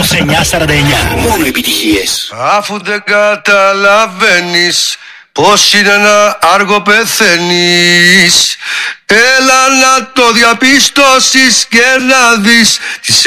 Τρανζίστορ 949. Μόνο επιτυχίες. Αφού δεν καταλαβαίνεις πως είναι να άργο πεθαίνεις, έλα να το διαπιστώσεις και να δεις τις